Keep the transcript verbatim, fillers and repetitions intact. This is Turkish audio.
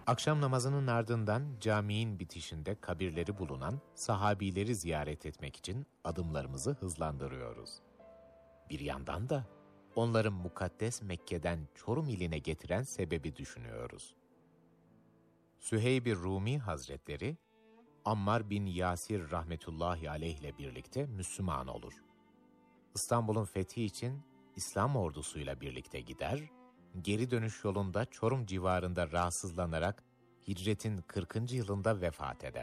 Akşam namazının ardından caminin bitişinde kabirleri bulunan sahabileri ziyaret etmek için adımlarımızı hızlandırıyoruz. Bir yandan da onların mukaddes Mekke'den Çorum iline getiren sebebi düşünüyoruz. Süheyb-i Rumi Hazretleri, Ammar bin Yasir rahmetullahi aleyh ile birlikte Müslüman olur. İstanbul'un fethi için İslam ordusuyla birlikte gider, geri dönüş yolunda Çorum civarında rahatsızlanarak hicretin kırkıncı yılında vefat eder.